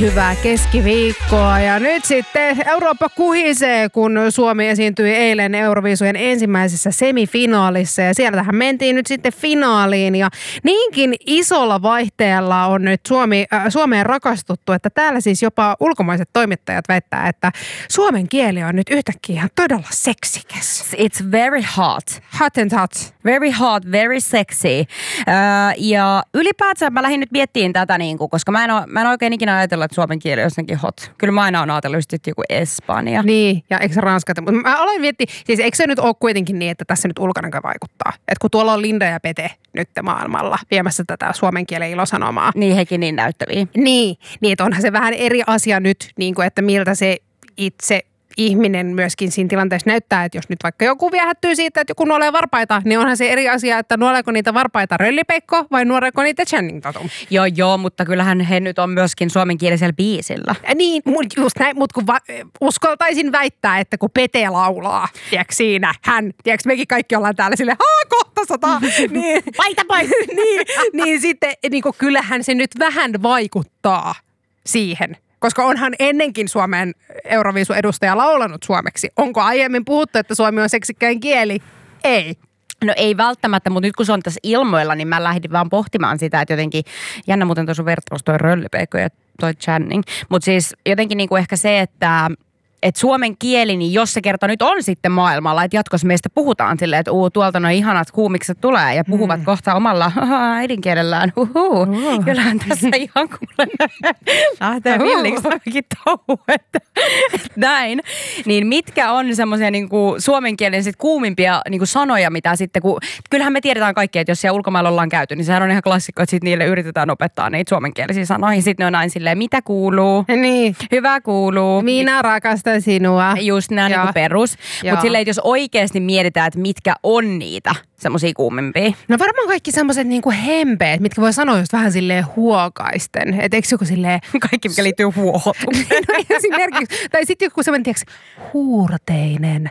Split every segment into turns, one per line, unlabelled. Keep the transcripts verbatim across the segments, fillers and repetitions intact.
hyvää keskiviikkoa. Ja nyt sitten Eurooppa kuhisee, kun Suomi esiintyi eilen Euroviisujen ensimmäisessä semifinaalissa. Ja sieltähän mentiin nyt sitten finaaliin. Ja niinkin isolla vaihteella on nyt Suomi, äh, Suomeen rakastuttu, että täällä siis jopa ulkomaiset toimittajat väittää, että suomen kieli on nyt yhtäkkiä ihan todella seksikäs.
It's very hot.
Hot and hot.
Very hot, very sexy. Uh, ja ylipäätään mä lähdin nyt miettimään tätä, niin kuin, koska mä en, ole, mä en oikein ikinä ajatella, että suomen kieli on jotenkin hot. Kyllä mä aina oon ajatellut just joku Espanja.
Niin, ja eikö se ranskata? Mutta mä aloin miettiä, siis eikö se nyt ole kuitenkin niin, että tässä nyt ulkonäkö vaikuttaa? Että kun tuolla on Linda ja Pete nyt maailmalla viemässä tätä suomen kielen ilosanomaa.
Niin, hekin niin näyttäviä.
Niin, niin että onhan se vähän eri asia nyt, niin kuin, että miltä se itse ihminen myöskin siinä tilanteessa näyttää, että jos nyt vaikka joku viehättyy siitä, että joku nuolee varpaita, niin onhan se eri asia, että nuoleeko niitä varpaita Rölli-Pekko vai nuoleeko niitä Channing Tatum.
Joo, joo, mutta kyllähän he nyt on myöskin suomenkielisellä biisillä.
Ja niin, just näin, mutta kun va- uskaltaisin väittää, että kun Pete laulaa, tiedätkö siinä, hän, tiedätkö mekin kaikki ollaan täällä silleen, haa, kohta sata, niin,
paita pois,
niin, niin sitten niin kuin, kyllähän se nyt vähän vaikuttaa siihen. Koska onhan ennenkin Suomen Euroviisun edustaja laulanut suomeksi. Onko aiemmin puhuttu, että suomi on seksikkäin kieli? Ei.
No ei välttämättä, mutta nyt kun se on tässä ilmoilla, niin mä lähdin vaan pohtimaan sitä, että jotenkin, jännä muuten tuossa vertaus toi Rölli-Pekko ja toi Channing. Mutta siis jotenkin niinku ehkä se, että että suomen kieli, niin jos se kerta nyt on sitten maailmalla, että jatkossa meistä puhutaan silleen, että uu, tuolta noin ihanat kuumikset tulee ja puhuvat hmm. kohta omalla äidinkielellään. Uhu. Uh. Kyllähän tässä ihan kuule lähtee villiksi tämäkin touhu, että, että näin. Niin mitkä on semmoisia niinku suomen kielen sit kuumimpia niinku sanoja, mitä sitten, kun kyllähän me tiedetään kaikki, että jos siellä ulkomailla ollaan käyty, niin sehän on ihan klassikko, että sitten niille yritetään opettaa niitä suomenkielisiä sanoja. Sitten ne on aina silleen, mitä kuuluu?
Niin.
Hyvä kuuluu.
Minä rakastan sinua.
Just nämä niinku perus. Mutta silleen, että jos oikeasti mietitään, että mitkä on niitä semmosia kuumimpia.
No varmaan kaikki semmoiset niinku hempeet, mitkä voi sanoa just vähän silleen huokaisten. Että eikö joku silleen...
Kaikki, mikä liittyy huohotukseen.
No esimerkiksi. Tai sitten joku semmoinen, tiiäks, huurteinen,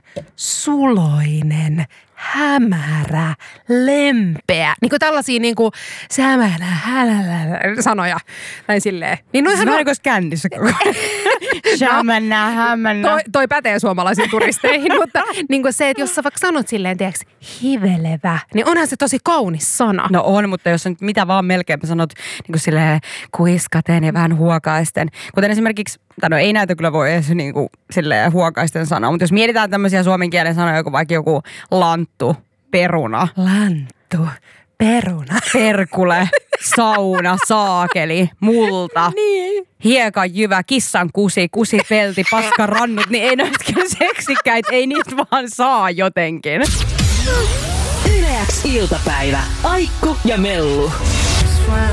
suloinen, hämärä, lempeä. Niinku tällaisia niinku sämälä, hälälä sanoja. Tai silleen. Niin noihan
on... Vähän kännissä koko ajan. Sämänä, hämänä.
Toi, toi pätee suomalaisiin turisteihin, mutta niinku se, että jos sä vaikka sanot silleen, tiiäks, hivelevä, niin onhan se tosi kaunis sana.
No on, mutta jos nyt mitä vaan melkein sanot niinku silleen kuiskaten ja vähän huokaisten. Kuten esimerkiksi, tai no ei näitä kyllä voi edes niinku silleen huokaisten sanoa, mutta jos mietitään tämmöisiä suomen kielen sanoja, joku vaikka joku lanttu, peruna.
Lanttu, peruna.
Perkule, sauna, saakeli, multa.
Niin.
Hiekanjyvä, kissan kusi, kusipelti, paskarannut, niin ei noista kyllä seksikkäitä, ei niistä vaan saa jotenkin.
Yle X iltapäivä. Aikku ja Mellu.